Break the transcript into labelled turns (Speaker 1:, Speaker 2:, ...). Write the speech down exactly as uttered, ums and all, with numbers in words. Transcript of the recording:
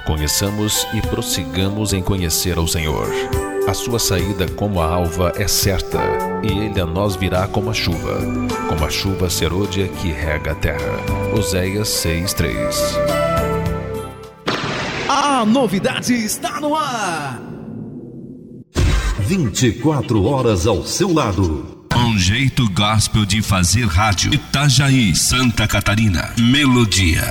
Speaker 1: Conheçamos e prossigamos em conhecer ao Senhor. A sua saída como a alva é certa, e ele a nós virá como a chuva, como a chuva serôdia que rega a terra. Oséias seis, três.
Speaker 2: A novidade está no ar.
Speaker 3: vinte e quatro horas ao seu lado.
Speaker 4: Um jeito gospel de fazer rádio. Itajaí, Santa Catarina. Melodia.